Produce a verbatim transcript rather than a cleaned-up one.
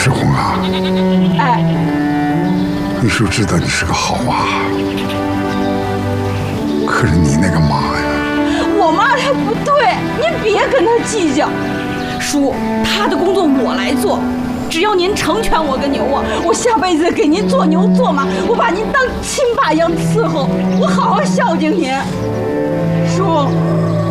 世红啊， 哎， 你叔知道你是个好娃，可是你那个妈呀， 我妈她不对，您别跟她计较。叔，她的工作我来做，只要您成全我个牛啊，我下辈子给您做牛做马，我把您当亲爸一样伺候，我好好孝敬您。叔。